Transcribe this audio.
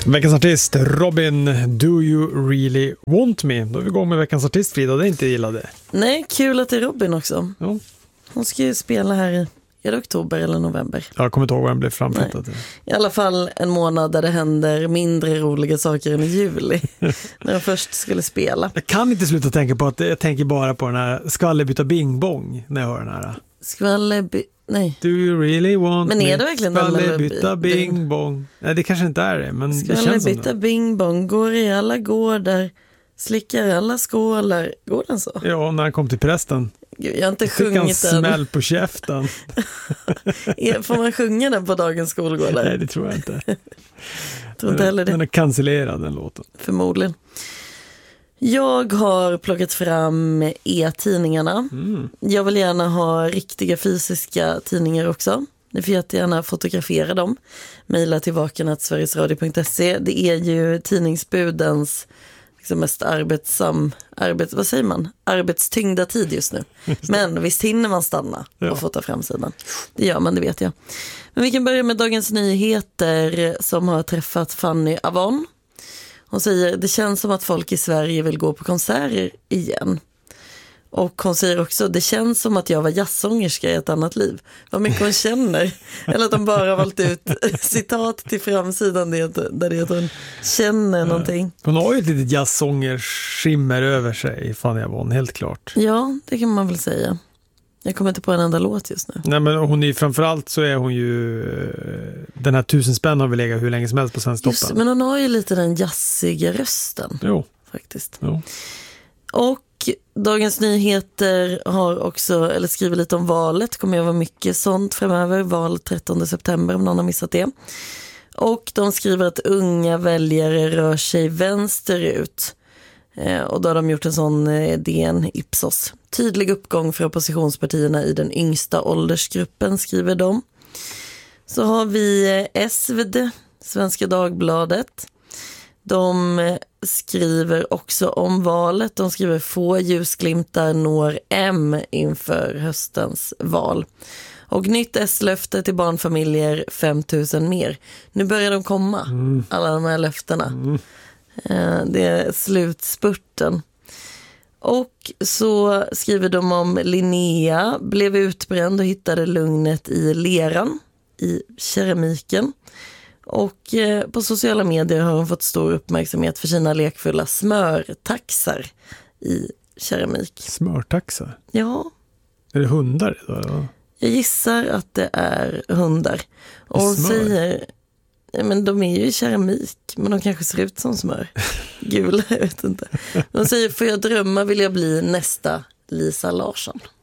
Veckans artist, Robin, Do You Really Want Me? Då är vi igång med veckans artist, Frida, det är inte gillade. Nej, kul att det är Robin också. Ja. Hon ska ju spela här i oktober eller november. Jag kommer inte ihåg vad den blev framflyttad. I alla fall en månad där det händer mindre roliga saker än i juli. När de först skulle spela. Jag kan inte sluta tänka på att jag tänker bara på den här skvallerbytta bing bong när jag hör den här. Nej. Do you really want men me? är det verkligen skvallerbytta bing bong? Nej, det kanske inte är det, men det känns som det. Skvallerbytta bing bong, går i alla gårdar, slickar alla skålar. Går den så? Ja, när han kom till prästen. Gud, jag har inte Fick han sjungit den. smäll på käften. Får man sjunga den på dagens skolgårdar? Nej, det tror jag inte. Tror inte heller det. Den är cancellerad, den låten. Förmodligen. Jag har plockat fram e-tidningarna. Jag vill gärna ha riktiga fysiska tidningar också. Ni får jättegärna fotografera dem. Maila till vaken@sverigesradio.se. Det är ju tidningsbudens liksom mest arbetstyngda tid just nu. Men visst hinner man stanna och fota framsidan. Det gör man, det vet jag. Men vi kan börja med Dagens Nyheter som har träffat Fanny Avon. Hon säger, det känns som att folk i Sverige vill gå på konserter igen. Och hon säger också, det känns som att jag var jazzsångerska i ett annat liv. Vad mycket hon känner. Eller att de bara har valt ut citat till framsidan där det är att hon känner någonting. Hon har ju ett litet jazzsångerskimmer över sig, Fanny Avon, helt klart. Ja, det kan man väl säga. Jag kommer inte på en enda låt just nu. Nej, men hon är framförallt så är hon ju den här 1000 spänn har vi legat hur länge som helst på Svensktoppen. Men hon har ju lite den jazziga rösten. Jo. Faktiskt. Jo. Och Dagens Nyheter har också, eller skriver lite om valet. Kommer att vara mycket sånt framöver. Val 13 september om någon har missat det. Och de skriver att unga väljare rör sig vänsterut. Och då har de gjort en sån DN Ipsos. Tydlig uppgång för oppositionspartierna i den yngsta åldersgruppen, skriver de. Så har vi SvD, Svenska Dagbladet. De skriver också om valet. De skriver få ljusglimtar når M inför höstens val. Och nytt S-löfte till barnfamiljer, 5 000 mer. Nu börjar de komma, alla de här löftena. Det är slutspurten. Och så skriver de om Linnea blev utbränd och hittade lugnet i leran, i keramiken. Och på sociala medier har hon fått stor uppmärksamhet för sina lekfulla smörtaxar i keramik. Smörtaxar? Ja. Är det hundar då? Eller? Jag gissar att det är hundar. Och hon säger, men de är ju i keramik, men de kanske ser ut som smör. Gula, jag vet inte. Hon säger, får jag drömma vill jag bli nästa Lisa Larsson.